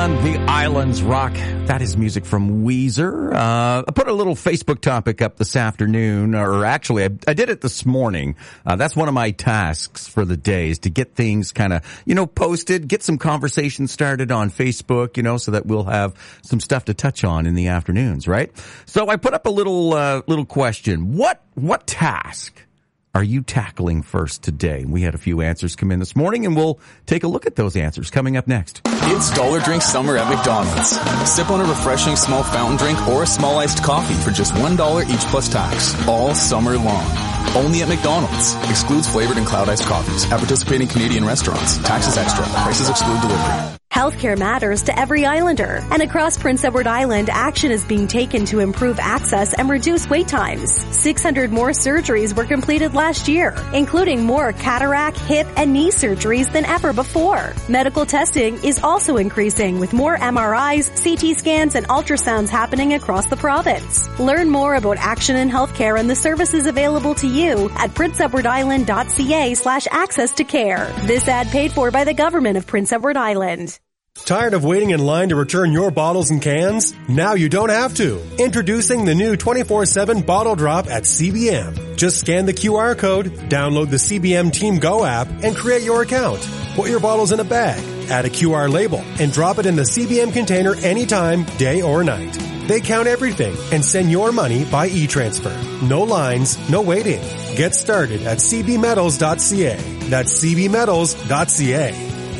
on the Islands Rock. That is music from Weezer. I put a little Facebook topic up this afternoon, or actually I did it this morning. That's one of my tasks for the day, is to get things kind of, posted, get some conversation started on Facebook, so that we'll have some stuff to touch on in the afternoons, right? So I put up a little question. What task are you tackling first today? We had a few answers come in this morning, and we'll take a look at those answers coming up next. It's Dollar Drink Summer at McDonald's. Sip on a refreshing small fountain drink or a small iced coffee for just $1 each plus tax, all summer long. Only at McDonald's. Excludes flavored and cloud iced coffees at participating Canadian restaurants. Taxes extra. Prices exclude delivery. Healthcare matters to every Islander, and across Prince Edward Island, action is being taken to improve access and reduce wait times. 600 more surgeries were completed last year, including more cataract, hip, and knee surgeries than ever before. Medical testing is also increasing, with more MRIs, CT scans, and ultrasounds happening across the province. Learn more about action in healthcare and the services available to you at princeedwardisland.ca/access to care. This ad paid for by the government of Prince Edward Island. Tired of waiting in line to return your bottles and cans? Now you don't have to. Introducing the new 24/7 Bottle Drop at CBM. Just scan the QR code, download the CBM Team Go app, and create your account. Put your bottles in a bag, add a QR label, and drop it in the CBM container anytime, day or night. They count everything and send your money by e-transfer. No lines, no waiting. Get started at cbmetals.ca. That's cbmetals.ca.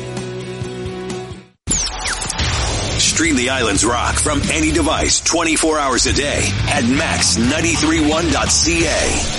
Stream the Islands Rock from any device 24 hours a day at max931.ca.